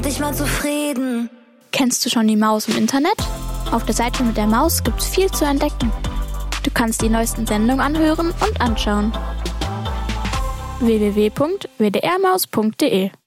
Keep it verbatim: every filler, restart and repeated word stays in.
dich mal zufrieden. Kennst du schon die Maus im Internet? Auf der Seite mit der Maus gibt's viel zu entdecken. Du kannst die neuesten Sendungen anhören und anschauen. w w w punkt w d r maus punkt d e